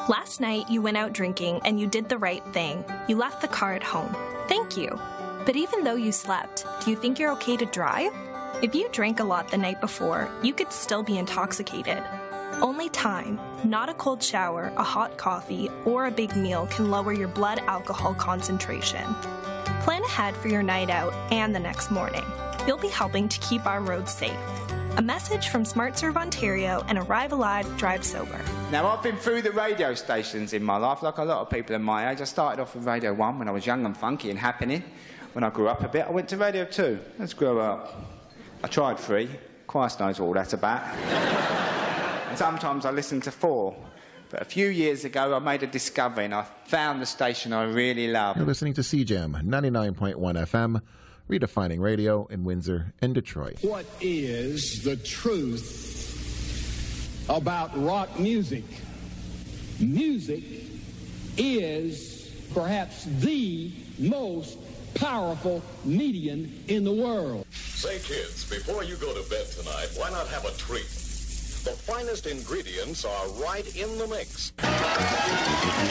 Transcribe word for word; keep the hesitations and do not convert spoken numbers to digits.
Last night, you went out drinking and you did the right thing. You left the car at home. Thank you. But even though you slept, do you think you're okay to drive? If you drank a lot the night before, you could still be intoxicated. Only time, not a cold shower, a hot coffee, or a big meal can lower your blood alcohol concentration. Plan ahead for your night out and the next morning. You'll be helping to keep our roads safe. A message from SmartServe Ontario and Arrive Alive, Drive Sober. Now, I've been through the radio stations in my life, like a lot of people in my age. I started off with Radio one when I was young and funky and happening. When I grew up a bit, I went to Radio two. Let's grow up. I tried three. Christ knows what all that's about. And sometimes I listened to four. But a few years ago, I made a discovery and I found the station I really love. You're listening to C J A M ninety-nine point one F M, redefining radio in Windsor and Detroit. What is the truth about rock music? Music is perhaps the most powerful medium in the world. Say, kids, before you go to bed tonight, why not have a treat? The finest ingredients are right in the mix.